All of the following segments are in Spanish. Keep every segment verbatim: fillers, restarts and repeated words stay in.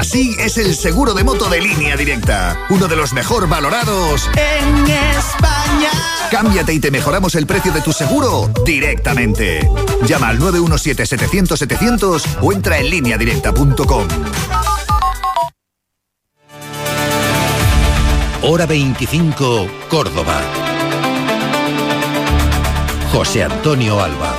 así es el seguro de moto de Línea Directa, uno de los mejor valorados en España. Cámbiate y te mejoramos el precio de tu seguro directamente. Llama al nueve uno siete, setecientos, setecientos o entra en línea directa punto com. Hora veinticinco, Córdoba. José Antonio Alba.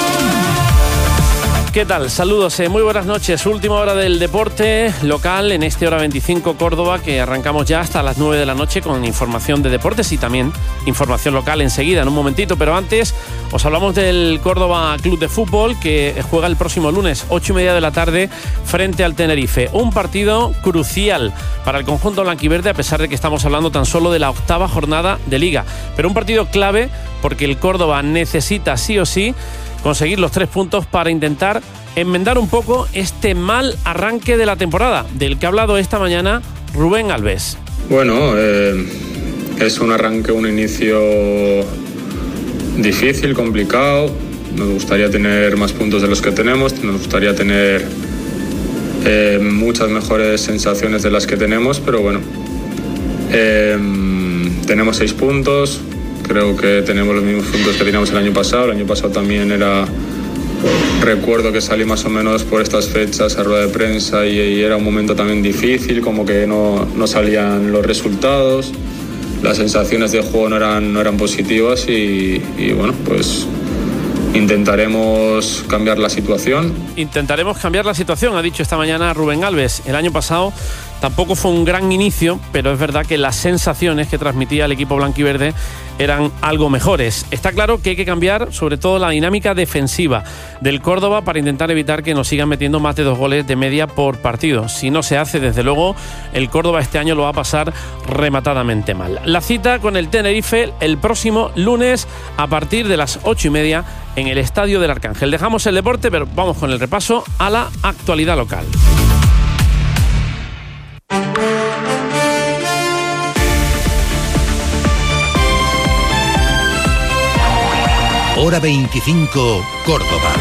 ¿Qué tal? Saludos, eh, muy buenas noches. Última hora del deporte local en este Hora veinticinco Córdoba, que arrancamos ya hasta las nueve de la noche con información de deportes y también información local enseguida, en un momentito. Pero antes os hablamos del Córdoba Club de Fútbol, que juega el próximo lunes, ocho y media de la tarde, frente al Tenerife. Un partido crucial para el conjunto blanquiverde, a pesar de que estamos hablando tan solo de la octava jornada de Liga. Pero un partido clave porque el Córdoba necesita sí o sí conseguir los tres puntos para intentar enmendar un poco este mal arranque de la temporada, del que ha hablado esta mañana Rubén Alves. Bueno, eh, es un arranque, un inicio difícil, complicado. Nos gustaría tener más puntos de los que tenemos, nos gustaría tener eh, muchas mejores sensaciones de las que tenemos, pero bueno, eh, tenemos seis puntos. Creo que tenemos los mismos puntos que teníamos el año pasado. El año pasado también era... Recuerdo que salí más o menos por estas fechas a rueda de prensa y, y era un momento también difícil, como que no, no salían los resultados, las sensaciones de juego no eran, no eran positivas y, y bueno, pues intentaremos cambiar la situación. Intentaremos cambiar la situación, ha dicho esta mañana Rubén Alves. El año pasado tampoco fue un gran inicio, pero es verdad que las sensaciones que transmitía el equipo blanquiverde eran algo mejores. Está claro que hay que cambiar sobre todo la dinámica defensiva del Córdoba para intentar evitar que nos sigan metiendo más de dos goles de media por partido. Si no se hace, desde luego, el Córdoba este año lo va a pasar rematadamente mal. La cita con el Tenerife el próximo lunes a partir de las ocho y media en el Estadio del Arcángel. Dejamos el deporte, pero vamos con el repaso a la actualidad local. Hora veinticinco, Córdoba.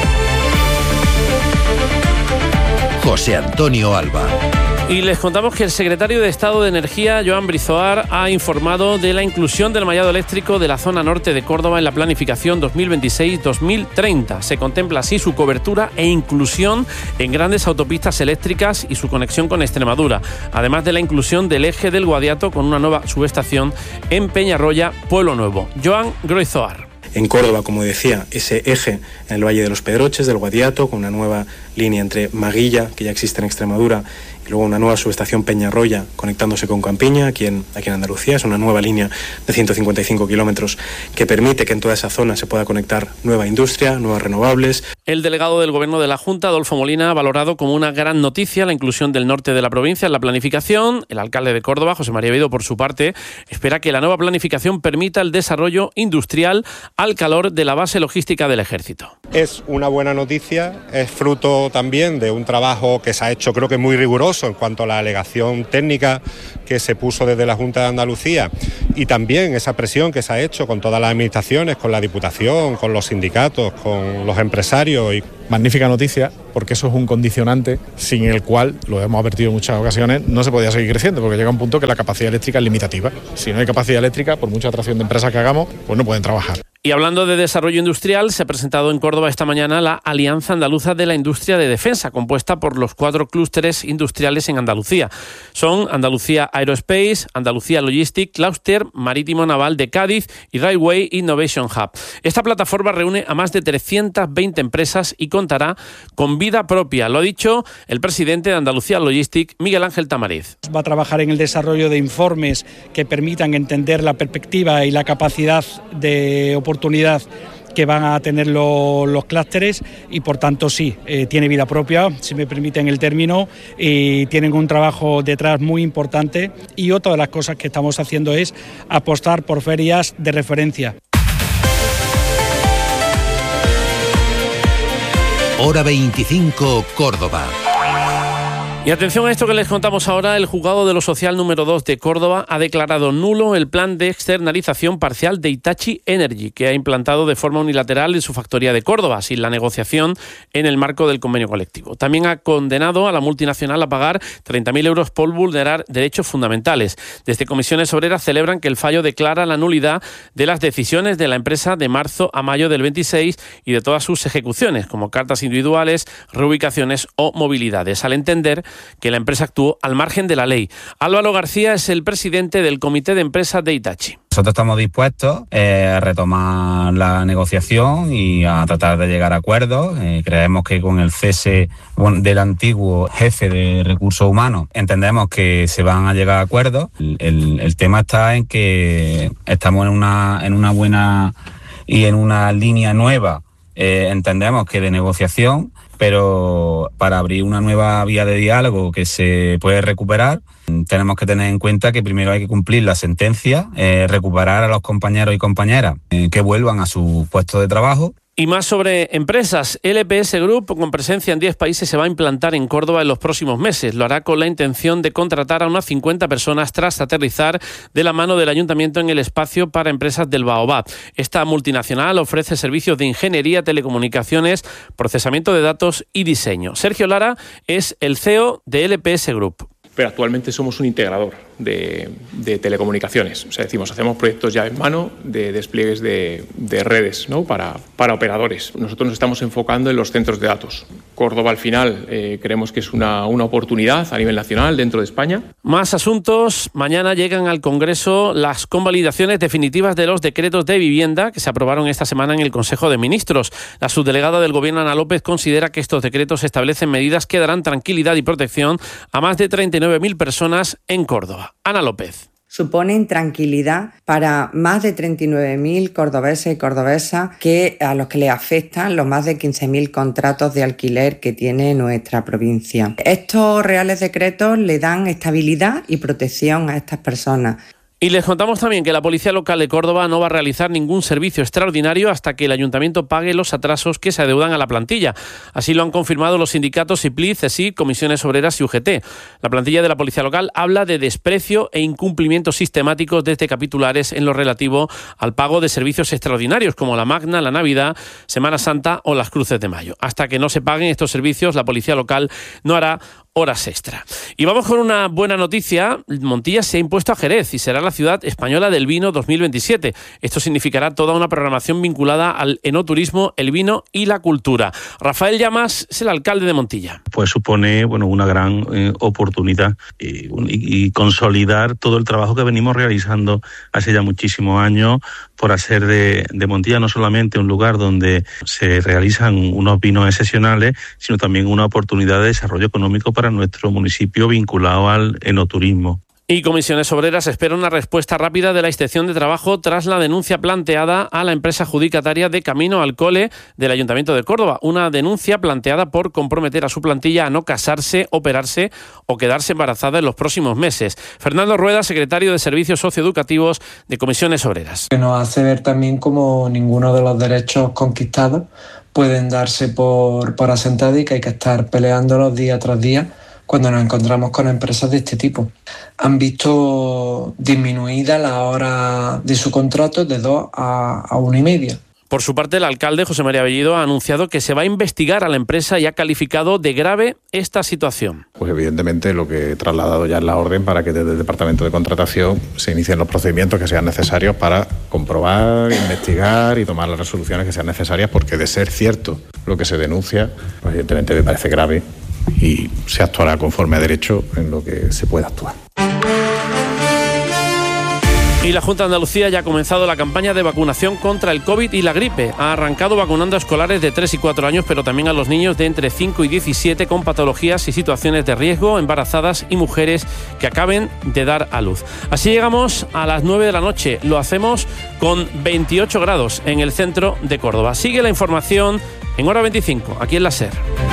José Antonio Alba. Y les contamos que el secretario de Estado de Energía, Joan Brizoar, ha informado de la inclusión del mallado eléctrico de la zona norte de Córdoba en la planificación dos mil veintiséis dos mil treinta. Se contempla así su cobertura e inclusión en grandes autopistas eléctricas y su conexión con Extremadura, además de la inclusión del eje del Guadiato con una nueva subestación en Peñarroya, Pueblo Nuevo. Joan Brizoar. En Córdoba, como decía, ese eje en el Valle de los Pedroches, del Guadiato, con una nueva línea entre Maguilla, que ya existe en Extremadura, y luego una nueva subestación Peñarroya conectándose con Campiña, aquí en, aquí en Andalucía. Es una nueva línea de ciento cincuenta y cinco kilómetros que permite que en toda esa zona se pueda conectar nueva industria, nuevas renovables. El delegado del Gobierno de la Junta, Adolfo Molina, ha valorado como una gran noticia la inclusión del norte de la provincia en la planificación. El alcalde de Córdoba, José María Vido, por su parte, espera que la nueva planificación permita el desarrollo industrial al calor de la base logística del Ejército. Es una buena noticia, es fruto también de un trabajo que se ha hecho, creo que muy riguroso en cuanto a la alegación técnica que se puso desde la Junta de Andalucía y también esa presión que se ha hecho con todas las administraciones, con la Diputación, con los sindicatos, con los empresarios. Y... Magnífica noticia, porque eso es un condicionante sin el cual, lo hemos advertido en muchas ocasiones, no se podía seguir creciendo, porque llega un punto que la capacidad eléctrica es limitativa. Si no hay capacidad eléctrica, por mucha atracción de empresas que hagamos, pues no pueden trabajar. Y hablando de desarrollo industrial, se ha presentado en Córdoba esta mañana la Alianza Andaluza de la Industria de Defensa, compuesta por los cuatro clústeres industriales en Andalucía. Son Andalucía Aerospace, Andalucía Logistic, Clúster Marítimo Naval de Cádiz y Railway Innovation Hub. Esta plataforma reúne a más de trescientas veinte empresas y contará con vida propia. Lo ha dicho el presidente de Andalucía Logistic, Miguel Ángel Tamariz. Va a trabajar en el desarrollo de informes que permitan entender la perspectiva y la capacidad de oportunidad que van a tener lo, los clústeres y por tanto sí, eh, tiene vida propia, si me permiten el término, y tienen un trabajo detrás muy importante y otra de las cosas que estamos haciendo es apostar por ferias de referencia. Hora veinticinco, Córdoba. Y atención a esto que les contamos ahora, el juzgado de lo social número dos de Córdoba ha declarado nulo el plan de externalización parcial de Hitachi Energy, que ha implantado de forma unilateral en su factoría de Córdoba, sin la negociación en el marco del convenio colectivo. También ha condenado a la multinacional a pagar treinta mil euros por vulnerar derechos fundamentales. Desde Comisiones Obreras celebran que el fallo declara la nulidad de las decisiones de la empresa de marzo a mayo del veintiséis y de todas sus ejecuciones, como cartas individuales, reubicaciones o movilidades, al entender que la empresa actuó al margen de la ley. Álvaro García es el presidente del Comité de Empresas de Hitachi. Nosotros estamos dispuestos eh, a retomar la negociación y a tratar de llegar a acuerdos. Eh, creemos que con el cese bueno, del antiguo jefe de recursos humanos entendemos que se van a llegar a acuerdos. El, el, el tema está en que estamos en una, en una buena y en una línea nueva, eh, entendemos que de negociación, pero para abrir una nueva vía de diálogo que se puede recuperar, tenemos que tener en cuenta que primero hay que cumplir la sentencia, eh, recuperar a los compañeros y compañeras eh, que vuelvan a su puesto de trabajo. Y más sobre empresas. L P S Group, con presencia en diez países, se va a implantar en Córdoba en los próximos meses. Lo hará con la intención de contratar a unas cincuenta personas tras aterrizar de la mano del Ayuntamiento en el espacio para empresas del Baobab. Esta multinacional ofrece servicios de ingeniería, telecomunicaciones, procesamiento de datos y diseño. Sergio Lara es el C E O de L P S Group. Pero actualmente somos un integrador de, de telecomunicaciones. O sea, decimos, hacemos proyectos ya en mano de despliegues de, de redes, ¿no? para, para operadores. Nosotros nos estamos enfocando en los centros de datos. Córdoba, al final, eh, creemos que es una, una oportunidad a nivel nacional dentro de España. Más asuntos. Mañana llegan al Congreso las convalidaciones definitivas de los decretos de vivienda que se aprobaron esta semana en el Consejo de Ministros. La subdelegada del Gobierno, Ana López, considera que estos decretos establecen medidas que darán tranquilidad y protección a más de treinta y nueve mil personas en Córdoba. Ana López. Suponen tranquilidad para más de treinta y nueve mil cordobeses y cordobesas que, a los que les afectan los más de quince mil contratos de alquiler que tiene nuestra provincia. Estos reales decretos le dan estabilidad y protección a estas personas. Y les contamos también que la Policía Local de Córdoba no va a realizar ningún servicio extraordinario hasta que el Ayuntamiento pague los atrasos que se adeudan a la plantilla. Así lo han confirmado los sindicatos I P L I, C E S I, Comisiones Obreras y U G T. La plantilla de la Policía Local habla de desprecio e incumplimientos sistemáticos desde capitulares en lo relativo al pago de servicios extraordinarios como la Magna, la Navidad, Semana Santa o las Cruces de Mayo. Hasta que no se paguen estos servicios, la Policía Local no hará horas extra. Y vamos con una buena noticia. Montilla se ha impuesto a Jerez y será la ciudad española del vino dos mil veintisiete. Esto significará toda una programación vinculada al enoturismo, el vino y la cultura. Rafael Llamas es el alcalde de Montilla. Pues supone bueno, una gran eh, oportunidad y, y, y consolidar todo el trabajo que venimos realizando hace ya muchísimos años por hacer de, de Montilla no solamente un lugar donde se realizan unos vinos excepcionales, sino también una oportunidad de desarrollo económico para nuestro municipio vinculado al enoturismo. Y Comisiones Obreras espera una respuesta rápida de la Inspección de Trabajo tras la denuncia planteada a la empresa adjudicataria de Camino al Cole del Ayuntamiento de Córdoba. Una denuncia planteada por comprometer a su plantilla a no casarse, operarse o quedarse embarazada en los próximos meses. Fernando Rueda, secretario de Servicios Socioeducativos de Comisiones Obreras. Que nos hace ver también como ninguno de los derechos conquistados pueden darse por, por asentado y que hay que estar peleándolos día tras día cuando nos encontramos con empresas de este tipo. Han visto disminuida la hora de su contrato de dos a, a una y media. Por su parte, el alcalde José María Bellido ha anunciado que se va a investigar a la empresa y ha calificado de grave esta situación. Pues evidentemente lo que he trasladado ya es la orden para que desde el Departamento de Contratación se inicien los procedimientos que sean necesarios para comprobar, investigar y tomar las resoluciones que sean necesarias, porque de ser cierto lo que se denuncia, pues evidentemente me parece grave y se actuará conforme a derecho en lo que se pueda actuar. Y la Junta de Andalucía ya ha comenzado la campaña de vacunación contra el COVID y la gripe. Ha arrancado vacunando a escolares de tres y cuatro años, pero también a los niños de entre cinco y diecisiete con patologías y situaciones de riesgo, embarazadas y mujeres que acaben de dar a luz. Así llegamos a las nueve de la noche. Lo hacemos con veintiocho grados en el centro de Córdoba. Sigue la información en hora veinticinco, aquí en la SER.